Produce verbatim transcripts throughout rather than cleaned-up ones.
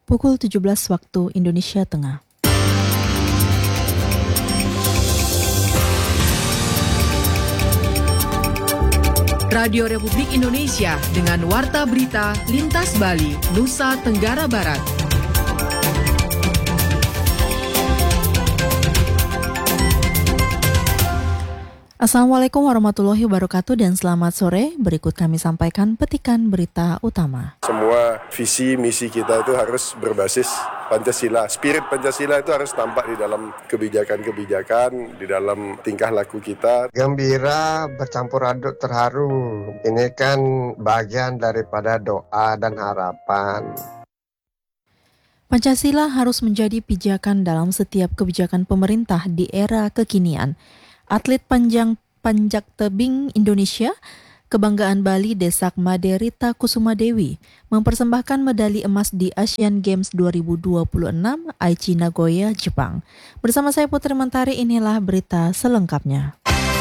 Pukul tujuh belas waktu Indonesia Tengah. Radio Republik Indonesia dengan Warta Berita Lintas Bali, Nusa Tenggara Barat. Assalamualaikum warahmatullahi wabarakatuh dan selamat sore. Berikut kami sampaikan petikan berita utama. Semua visi misi kita itu harus berbasis Pancasila. Spirit Pancasila itu harus tampak di dalam kebijakan-kebijakan, di dalam tingkah laku kita. Gembira bercampur aduk terharu. Ini kan bagian daripada doa dan harapan. Pancasila harus menjadi pijakan dalam setiap kebijakan pemerintah di era kekinian. Atlet panjang panjat tebing Indonesia, kebanggaan Bali Desak Made Rita Kusuma Dewi, mempersembahkan medali emas di Asian Games dua ribu dua puluh enam Aichi Nagoya, Jepang. Bersama saya Putri Mentari, inilah berita selengkapnya.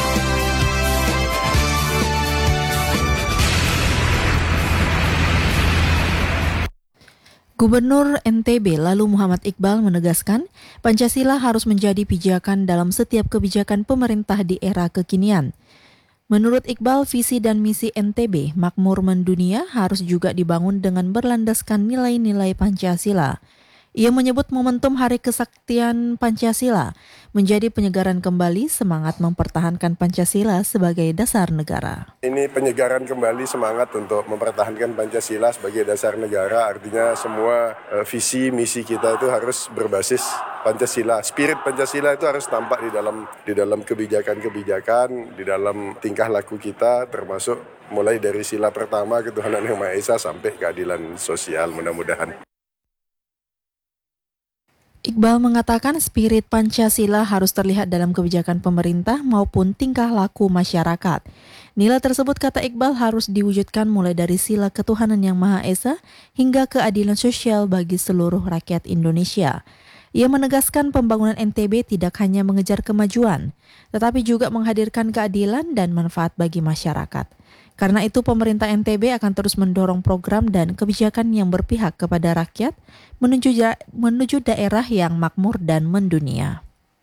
Gubernur N T B lalu Muhammad Iqbal menegaskan Pancasila harus menjadi pijakan dalam setiap kebijakan pemerintah di era kekinian. Menurut Iqbal, visi dan misi N T B makmur mendunia harus juga dibangun dengan berlandaskan nilai-nilai Pancasila. Ia menyebut momentum Hari Kesaktian Pancasila menjadi penyegaran kembali semangat mempertahankan Pancasila sebagai dasar negara. Ini penyegaran kembali semangat untuk mempertahankan Pancasila sebagai dasar negara. Artinya semua uh, visi misi kita itu harus berbasis Pancasila. Spirit Pancasila itu harus tampak di dalam di dalam kebijakan-kebijakan, di dalam tingkah laku kita, termasuk mulai dari sila pertama ketuhanan Yang Maha Esa sampai keadilan sosial, mudah-mudahan. Iqbal mengatakan spirit Pancasila harus terlihat dalam kebijakan pemerintah maupun tingkah laku masyarakat. Nilai tersebut, kata Iqbal, harus diwujudkan mulai dari sila ketuhanan Yang Maha Esa hingga keadilan sosial bagi seluruh rakyat Indonesia. Ia menegaskan pembangunan N T B tidak hanya mengejar kemajuan, tetapi juga menghadirkan keadilan dan manfaat bagi masyarakat. Karena itu pemerintah N T B akan terus mendorong program dan kebijakan yang berpihak kepada rakyat menuju, ja- menuju daerah yang makmur dan mendunia.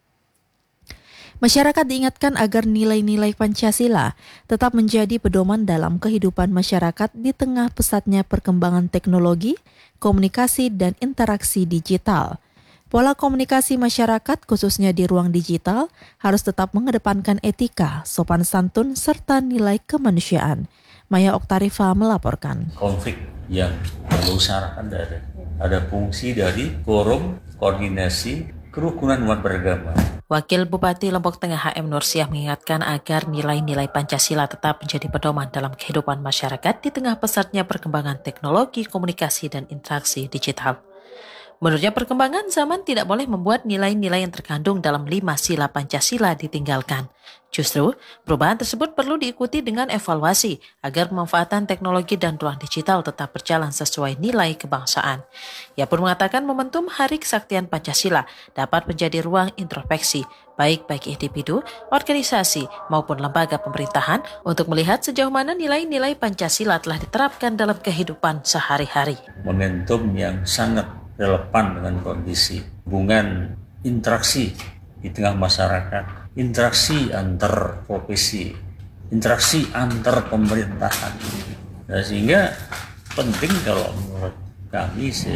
Masyarakat diingatkan agar nilai-nilai Pancasila tetap menjadi pedoman dalam kehidupan masyarakat di tengah pesatnya perkembangan teknologi, komunikasi, dan interaksi digital. Pola komunikasi masyarakat, khususnya di ruang digital, harus tetap mengedepankan etika, sopan santun, serta nilai kemanusiaan. Maya Oktarifa melaporkan. Konflik yang mengusahakan ada, ada fungsi dari forum koordinasi kerukunan umat beragama. Wakil Bupati Lombok Tengah H M Nursiah mengingatkan agar nilai-nilai Pancasila tetap menjadi pedoman dalam kehidupan masyarakat di tengah pesatnya perkembangan teknologi, komunikasi, dan interaksi digital. Menurutnya, perkembangan zaman tidak boleh membuat nilai-nilai yang terkandung dalam lima sila Pancasila ditinggalkan. Justru, perubahan tersebut perlu diikuti dengan evaluasi agar pemanfaatan teknologi dan ruang digital tetap berjalan sesuai nilai kebangsaan. Ia pun mengatakan momentum Hari Kesaktian Pancasila dapat menjadi ruang introspeksi, baik bagi individu, organisasi, maupun lembaga pemerintahan untuk melihat sejauh mana nilai-nilai Pancasila telah diterapkan dalam kehidupan sehari-hari. Momentum yang sangat relevan dengan kondisi hubungan interaksi di tengah masyarakat, interaksi antar profesi, interaksi antar pemerintahan. Nah, sehingga penting kalau menurut kami sih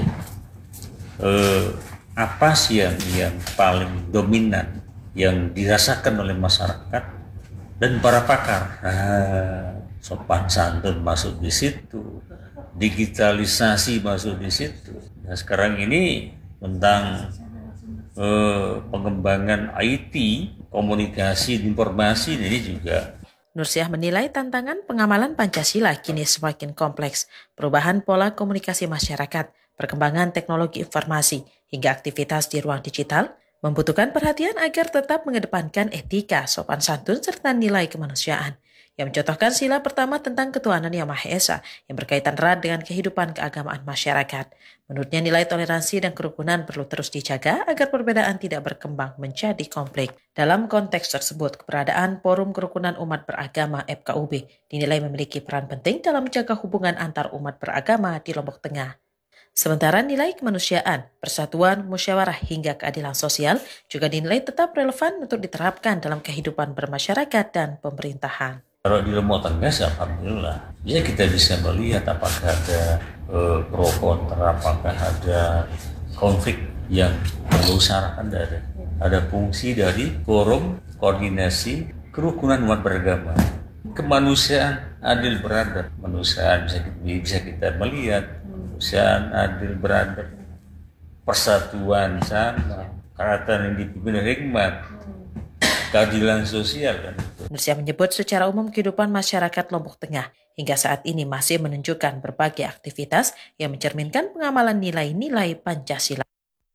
eh, apa sih yang, yang paling dominan yang dirasakan oleh masyarakat dan para pakar. Nah, sopan santun masuk di situ, digitalisasi masuk di situ. Nah, sekarang ini tentang eh, pengembangan I T, komunikasi, informasi ini juga. Nursiah menilai tantangan pengamalan Pancasila kini semakin kompleks. Perubahan pola komunikasi masyarakat, perkembangan teknologi informasi, hingga aktivitas di ruang digital membutuhkan perhatian agar tetap mengedepankan etika, sopan santun, serta nilai kemanusiaan. Yang mencontohkan sila pertama tentang ketuhanan Yang Maha Esa yang berkaitan erat dengan kehidupan keagamaan masyarakat. Menurutnya nilai toleransi dan kerukunan perlu terus dijaga agar perbedaan tidak berkembang menjadi konflik. Dalam konteks tersebut, keberadaan Forum Kerukunan Umat Beragama F K U B dinilai memiliki peran penting dalam menjaga hubungan antar umat beragama di Lombok Tengah. Sementara nilai kemanusiaan, persatuan, musyawarah hingga keadilan sosial juga dinilai tetap relevan untuk diterapkan dalam kehidupan bermasyarakat dan pemerintahan. Kalau di Lombok Tengah, alhamdulillah, ya kita bisa melihat apakah ada eh, pro kontra, apakah ada konflik yang mengusahakan dari ada fungsi dari forum koordinasi kerukunan umat beragama, kemanusiaan adil beradab, kemanusiaan bisa, bisa kita melihat, kemanusiaan adil beradab, persatuan sama, kerajaan yang dipimpin hikmat, keadilan sosial kan. Nursiah menyebut secara umum kehidupan masyarakat Lombok Tengah hingga saat ini masih menunjukkan berbagai aktivitas yang mencerminkan pengamalan nilai-nilai Pancasila.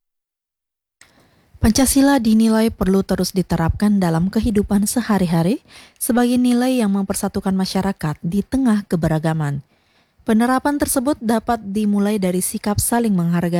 Pancasila dinilai perlu terus diterapkan dalam kehidupan sehari-hari sebagai nilai yang mempersatukan masyarakat di tengah keberagaman. Penerapan tersebut dapat dimulai dari sikap saling menghargai